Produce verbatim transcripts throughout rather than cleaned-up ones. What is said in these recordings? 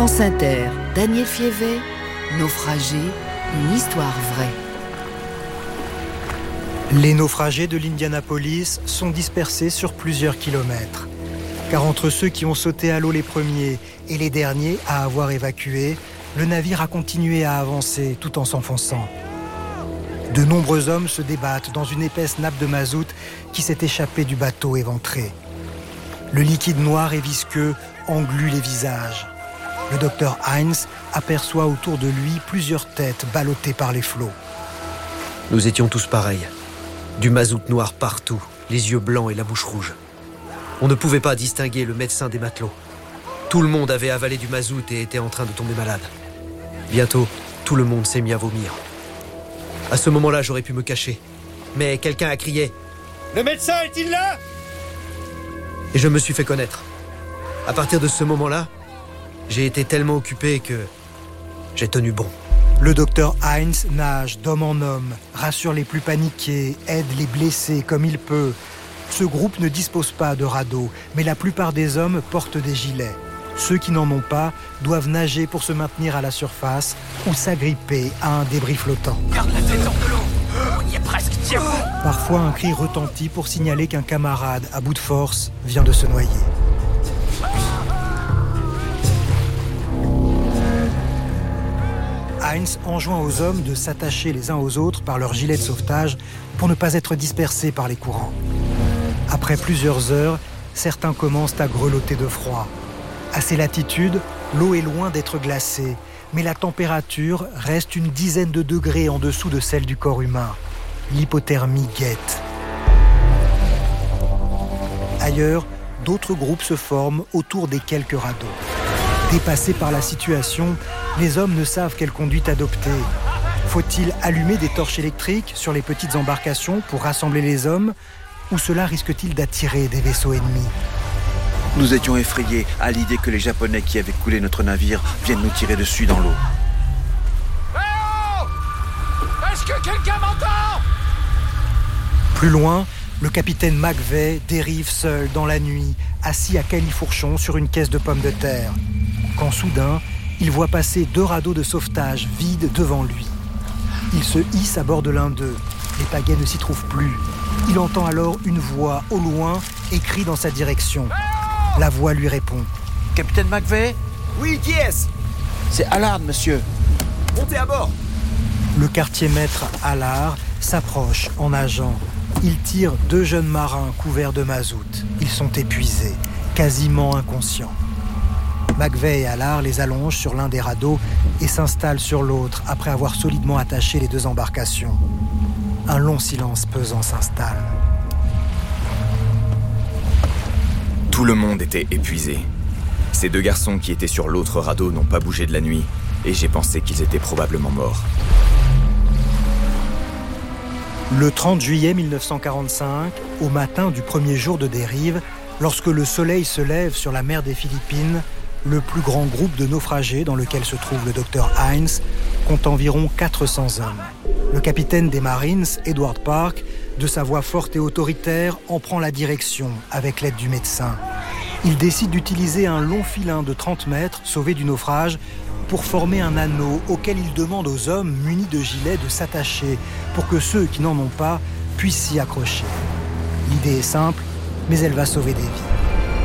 France Inter, Daniel Fievet, Naufragé, une histoire vraie. Les naufragés de l'Indianapolis sont dispersés sur plusieurs kilomètres. Car entre ceux qui ont sauté à l'eau les premiers et les derniers à avoir évacué, le navire a continué à avancer tout en s'enfonçant. De nombreux hommes se débattent dans une épaisse nappe de mazout qui s'est échappée du bateau éventré. Le liquide noir et visqueux englue les visages. Le docteur Heinz aperçoit autour de lui plusieurs têtes ballottées par les flots. Nous étions tous pareils. Du mazout noir partout, les yeux blancs et la bouche rouge. On ne pouvait pas distinguer le médecin des matelots. Tout le monde avait avalé du mazout et était en train de tomber malade. Bientôt, tout le monde s'est mis à vomir. À ce moment-là, j'aurais pu me cacher. Mais quelqu'un a crié « Le médecin est-il là ?» Et je me suis fait connaître. À partir de ce moment-là, j'ai été tellement occupé que j'ai tenu bon. Le docteur Heinz nage d'homme en homme, rassure les plus paniqués, aide les blessés comme il peut. Ce groupe ne dispose pas de radeau, mais la plupart des hommes portent des gilets. Ceux qui n'en ont pas doivent nager pour se maintenir à la surface ou s'agripper à un débris flottant. Garde la tête hors de l'eau, on y est presque, tiens. Parfois, un cri retentit pour signaler qu'un camarade, à bout de force, vient de se noyer. Heinz enjoint aux hommes de s'attacher les uns aux autres par leurs gilets de sauvetage pour ne pas être dispersés par les courants. Après plusieurs heures, certains commencent à grelotter de froid. À ces latitudes, l'eau est loin d'être glacée, mais la température reste une dizaine de degrés en dessous de celle du corps humain. L'hypothermie guette. Ailleurs, d'autres groupes se forment autour des quelques radeaux. Dépassés par la situation, les hommes ne savent quelle conduite adopter. Faut-il allumer des torches électriques sur les petites embarcations pour rassembler les hommes, ou cela risque-t-il d'attirer des vaisseaux ennemis ? Nous étions effrayés à l'idée que les Japonais qui avaient coulé notre navire viennent nous tirer dessus dans l'eau. Hey oh ! Est-ce que quelqu'un m'entend ? Plus loin, le capitaine McVeigh dérive seul dans la nuit, assis à califourchon sur une caisse de pommes de terre. Quand soudain, il voit passer deux radeaux de sauvetage vides devant lui. Il se hisse à bord de l'un d'eux. Les pagaies ne s'y trouvent plus. Il entend alors une voix au loin et crie dans sa direction. La voix lui répond. « Capitaine McVeigh ? Oui, qui est-ce ? C'est Allard, monsieur. Montez à bord !» Le quartier-maître Allard s'approche en nageant. Il tire deux jeunes marins couverts de mazout. Ils sont épuisés, quasiment inconscients. McVeigh et Allard les allongent sur l'un des radeaux et s'installent sur l'autre après avoir solidement attaché les deux embarcations. Un long silence pesant s'installe. Tout le monde était épuisé. Ces deux garçons qui étaient sur l'autre radeau n'ont pas bougé de la nuit et j'ai pensé qu'ils étaient probablement morts. Le trente juillet mille neuf cent quarante-cinq, au matin du premier jour de dérive, lorsque le soleil se lève sur la mer des Philippines, le plus grand groupe de naufragés dans lequel se trouve le docteur Heinz compte environ quatre cents hommes. Le capitaine des Marines, Edward Park, de sa voix forte et autoritaire, en prend la direction avec l'aide du médecin. Il décide d'utiliser un long filin de trente mètres, sauvé du naufrage, pour former un anneau auquel il demande aux hommes munis de gilets de s'attacher pour que ceux qui n'en ont pas puissent s'y accrocher. L'idée est simple, mais elle va sauver des vies.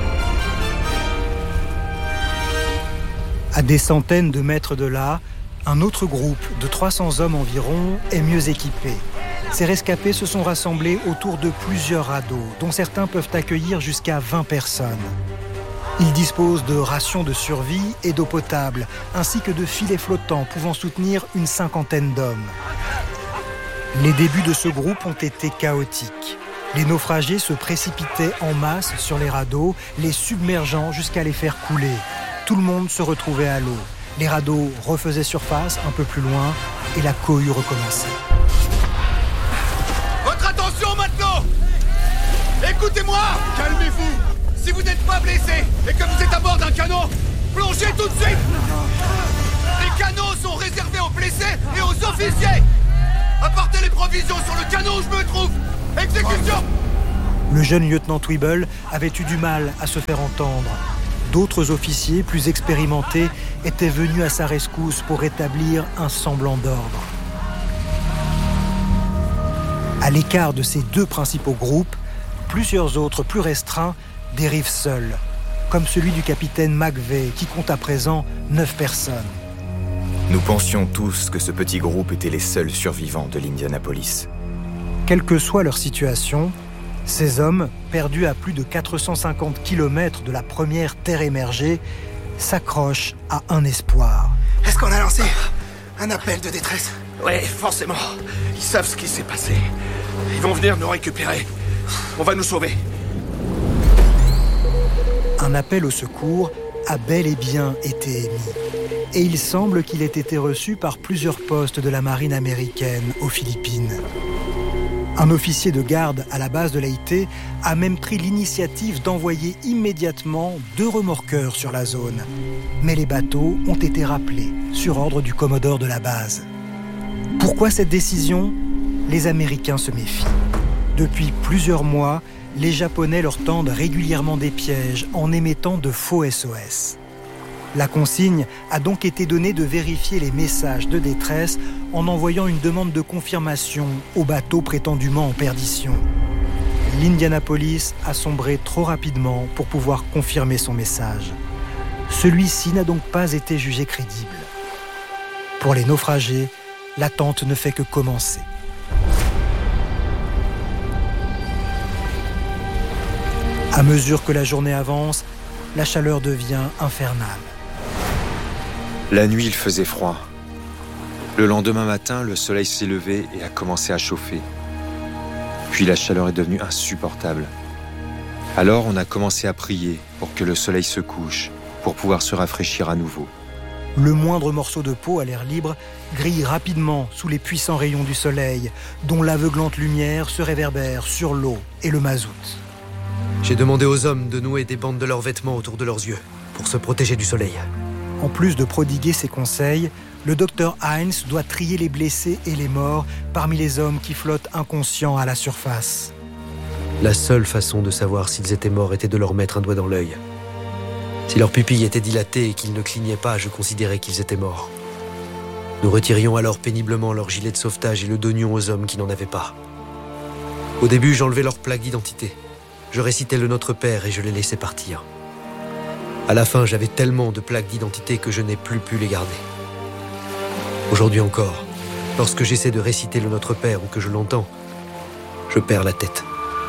À des centaines de mètres de là, un autre groupe de trois cents hommes environ est mieux équipé. Ces rescapés se sont rassemblés autour de plusieurs radeaux, dont certains peuvent accueillir jusqu'à vingt personnes. Ils disposent de rations de survie et d'eau potable, ainsi que de filets flottants pouvant soutenir une cinquantaine d'hommes. Les débuts de ce groupe ont été chaotiques. Les naufragés se précipitaient en masse sur les radeaux, les submergeant jusqu'à les faire couler. Tout le monde se retrouvait à l'eau. Les radeaux refaisaient surface un peu plus loin et la cohue recommençait. Votre attention maintenant ! Écoutez-moi ! Calmez-vous ! Si vous n'êtes pas blessé et que vous êtes à bord d'un canot, plongez tout de suite ! Les canots sont réservés aux blessés et aux officiers ! Apportez les provisions sur le canot où je me trouve ! Exécution ! Le jeune lieutenant Twibble avait eu du mal à se faire entendre. D'autres officiers plus expérimentés étaient venus à sa rescousse pour rétablir un semblant d'ordre. À l'écart de ces deux principaux groupes, plusieurs autres plus restreints dérivent seuls, comme celui du capitaine McVeigh qui compte à présent neuf personnes. Nous pensions tous que ce petit groupe était les seuls survivants de l'Indianapolis. Quelle que soit leur situation, ces hommes, perdus à plus de quatre cent cinquante kilomètres de la première terre émergée, s'accrochent à un espoir. Est-ce qu'on a lancé un appel de détresse? Ouais, forcément. Ils savent ce qui s'est passé. Ils vont venir nous récupérer. On va nous sauver. Un appel au secours a bel et bien été émis. Et il semble qu'il ait été reçu par plusieurs postes de la marine américaine aux Philippines. Un officier de garde à la base de l'Haïti a même pris l'initiative d'envoyer immédiatement deux remorqueurs sur la zone. Mais les bateaux ont été rappelés sur ordre du commodore de la base. Pourquoi cette décision ? Les Américains se méfient. Depuis plusieurs mois, les Japonais leur tendent régulièrement des pièges en émettant de faux S O S. La consigne a donc été donnée de vérifier les messages de détresse en envoyant une demande de confirmation au bateau prétendument en perdition. L'Indianapolis a sombré trop rapidement pour pouvoir confirmer son message. Celui-ci n'a donc pas été jugé crédible. Pour les naufragés, l'attente ne fait que commencer. À mesure que la journée avance, la chaleur devient infernale. La nuit, il faisait froid. Le lendemain matin, le soleil s'est levé et a commencé à chauffer. Puis la chaleur est devenue insupportable. Alors on a commencé à prier pour que le soleil se couche, pour pouvoir se rafraîchir à nouveau. Le moindre morceau de peau à l'air libre grille rapidement sous les puissants rayons du soleil, dont l'aveuglante lumière se réverbère sur l'eau et le mazout. J'ai demandé aux hommes de nouer des bandes de leurs vêtements autour de leurs yeux, pour se protéger du soleil. En plus de prodiguer ses conseils, le docteur Heinz doit trier les blessés et les morts parmi les hommes qui flottent inconscients à la surface. La seule façon de savoir s'ils étaient morts était de leur mettre un doigt dans l'œil. Si leurs pupilles étaient dilatées et qu'ils ne clignaient pas, je considérais qu'ils étaient morts. Nous retirions alors péniblement leurs gilets de sauvetage et le donnions aux hommes qui n'en avaient pas. Au début, j'enlevais leur plaque d'identité. Je récitais le Notre Père et je les laissais partir. À la fin, j'avais tellement de plaques d'identité que je n'ai plus pu les garder. Aujourd'hui encore, lorsque j'essaie de réciter le Notre Père ou que je l'entends, je perds la tête.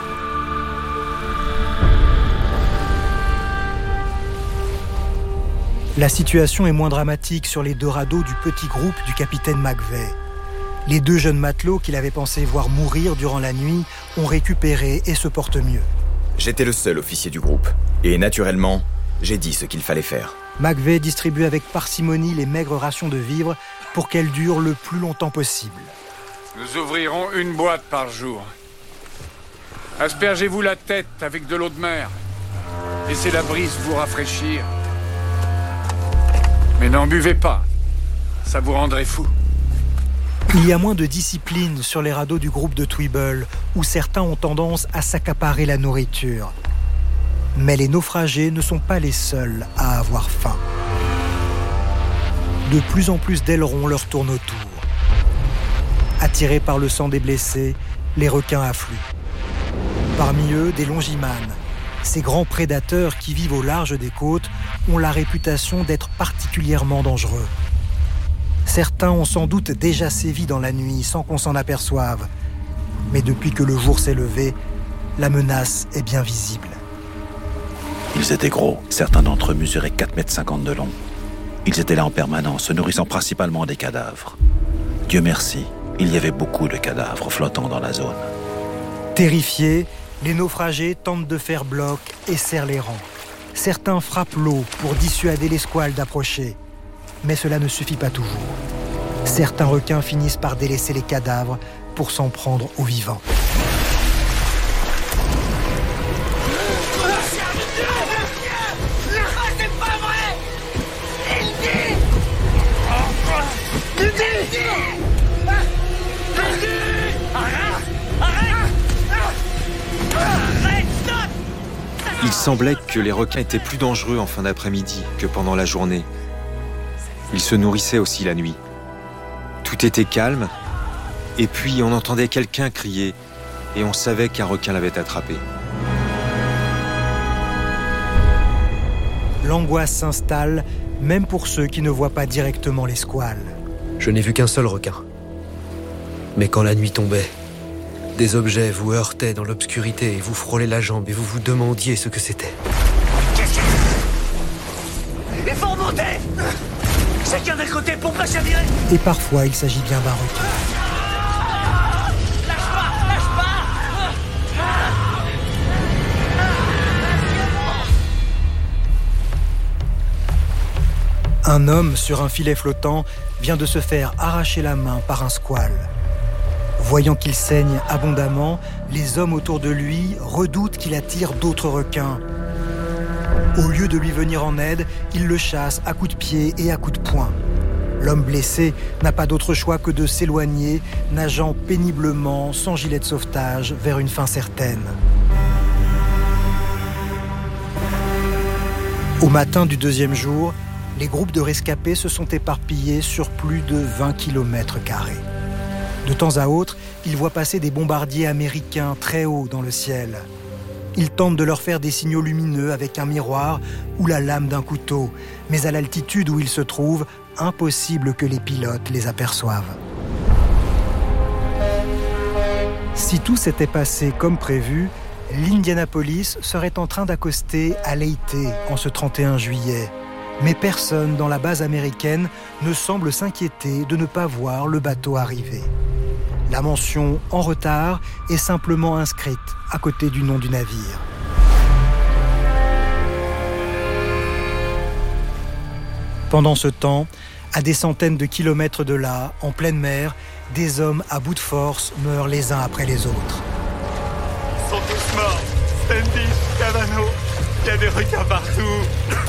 La situation est moins dramatique sur les deux radeaux du petit groupe du capitaine McVeigh. Les deux jeunes matelots qu'il avait pensé voir mourir durant la nuit ont récupéré et se portent mieux. J'étais le seul officier du groupe. Et naturellement, j'ai dit ce qu'il fallait faire. McVeigh distribue avec parcimonie les maigres rations de vivres pour qu'elles durent le plus longtemps possible. Nous ouvrirons une boîte par jour. Aspergez-vous la tête avec de l'eau de mer. Laissez la brise vous rafraîchir. Mais n'en buvez pas. Ça vous rendrait fou. Il y a moins de discipline sur les radeaux du groupe de Tweeble, où certains ont tendance à s'accaparer la nourriture. Mais les naufragés ne sont pas les seuls à avoir faim. De plus en plus d'ailerons leur tournent autour. Attirés par le sang des blessés, les requins affluent. Parmi eux, des longimanes. Ces grands prédateurs qui vivent au large des côtes ont la réputation d'être particulièrement dangereux. Certains ont sans doute déjà sévi dans la nuit sans qu'on s'en aperçoive. Mais depuis que le jour s'est levé, la menace est bien visible. Ils étaient gros. Certains d'entre eux mesuraient quatre mètres cinquante de long. Ils étaient là en permanence, se nourrissant principalement des cadavres. Dieu merci, il y avait beaucoup de cadavres flottant dans la zone. Terrifiés, les naufragés tentent de faire bloc et serrent les rangs. Certains frappent l'eau pour dissuader les squales d'approcher. Mais cela ne suffit pas toujours. Certains requins finissent par délaisser les cadavres pour s'en prendre aux vivants. C'est pas vrai! Il dit! Il dit! Il dit! Ils semblait que les requins étaient plus dangereux en fin d'après-midi que pendant la journée. Ils se nourrissaient aussi la nuit. Tout était calme, et puis on entendait quelqu'un crier, et on savait qu'un requin l'avait attrapé. L'angoisse s'installe, même pour ceux qui ne voient pas directement les squales. Je n'ai vu qu'un seul requin. Mais quand la nuit tombait, des objets vous heurtaient dans l'obscurité et vous frôlaient la jambe et vous vous demandiez ce que c'était. Qu'est-ce que... Il faut remonter. Chacun d'un côté pour pas chavirer. Et parfois, il s'agit bien d'un requin. Lâche pas, lâche pas. Un homme sur un filet flottant vient de se faire arracher la main par un squale. Voyant qu'il saigne abondamment, les hommes autour de lui redoutent qu'il attire d'autres requins. Au lieu de lui venir en aide, ils le chassent à coups de pied et à coups de poing. L'homme blessé n'a pas d'autre choix que de s'éloigner, nageant péniblement, sans gilet de sauvetage, vers une fin certaine. Au matin du deuxième jour, les groupes de rescapés se sont éparpillés sur plus de vingt kilomètres carrés. De temps à autre, ils voient passer des bombardiers américains très haut dans le ciel. Ils tentent de leur faire des signaux lumineux avec un miroir ou la lame d'un couteau, mais à l'altitude où ils se trouvent, impossible que les pilotes les aperçoivent. Si tout s'était passé comme prévu, l'Indianapolis serait en train d'accoster à Leyte en ce trente et un juillet. Mais personne dans la base américaine ne semble s'inquiéter de ne pas voir le bateau arriver. La mention « en retard » est simplement inscrite à côté du nom du navire. Pendant ce temps, à des centaines de kilomètres de là, en pleine mer, des hommes à bout de force meurent les uns après les autres. Ils sont tous morts. Standish, Cavano, il y a des requins partout.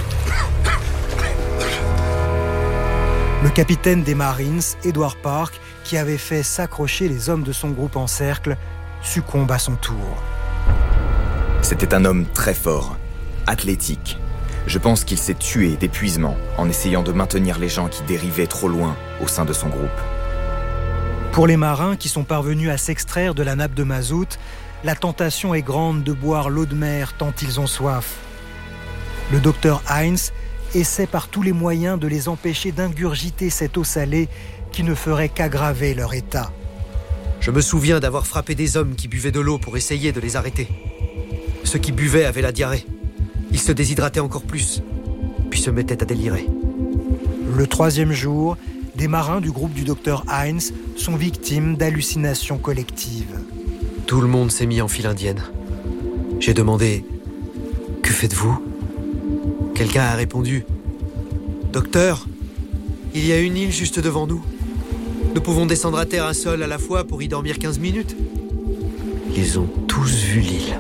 Le capitaine des Marines, Edward Park, qui avait fait s'accrocher les hommes de son groupe en cercle, succombe à son tour. C'était un homme très fort, athlétique. Je pense qu'il s'est tué d'épuisement en essayant de maintenir les gens qui dérivaient trop loin au sein de son groupe. Pour les marins qui sont parvenus à s'extraire de la nappe de mazout, la tentation est grande de boire l'eau de mer tant ils ont soif. Le docteur Heinz essaie par tous les moyens de les empêcher d'ingurgiter cette eau salée qui ne ferait qu'aggraver leur état. Je me souviens d'avoir frappé des hommes qui buvaient de l'eau pour essayer de les arrêter. Ceux qui buvaient avaient la diarrhée. Ils se déshydrataient encore plus, puis se mettaient à délirer. Le troisième jour, des marins du groupe du docteur Heinz sont victimes d'hallucinations collectives. Tout le monde s'est mis en file indienne. J'ai demandé « Que faites-vous » Quelqu'un a répondu « Docteur, il y a une île juste devant nous. Nous pouvons descendre à terre un seul à la fois pour y dormir quinze minutes. » Ils ont tous vu l'île.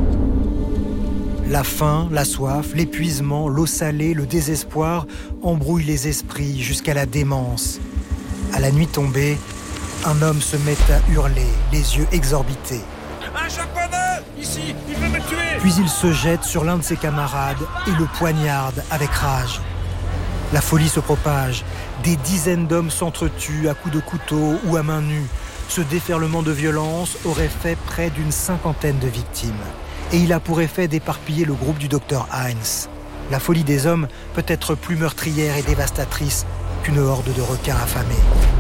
La faim, la soif, l'épuisement, l'eau salée, le désespoir embrouillent les esprits jusqu'à la démence. À la nuit tombée, un homme se met à hurler, les yeux exorbités. Un japonais ici, il veut me tuer. Puis il se jette sur l'un de ses camarades et le poignarde avec rage. La folie se propage. Des dizaines d'hommes s'entretuent à coups de couteau ou à main nue. Ce déferlement de violence aurait fait près d'une cinquantaine de victimes. Et il a pour effet d'éparpiller le groupe du docteur Heinz. La folie des hommes peut être plus meurtrière et dévastatrice qu'une horde de requins affamés.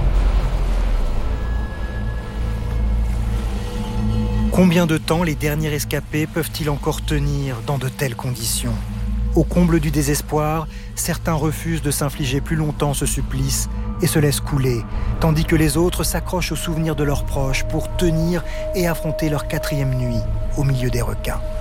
Combien de temps les derniers rescapés peuvent-ils encore tenir dans de telles conditions ? Au comble du désespoir, certains refusent de s'infliger plus longtemps ce supplice et se laissent couler, tandis que les autres s'accrochent aux souvenirs de leurs proches pour tenir et affronter leur quatrième nuit au milieu des requins.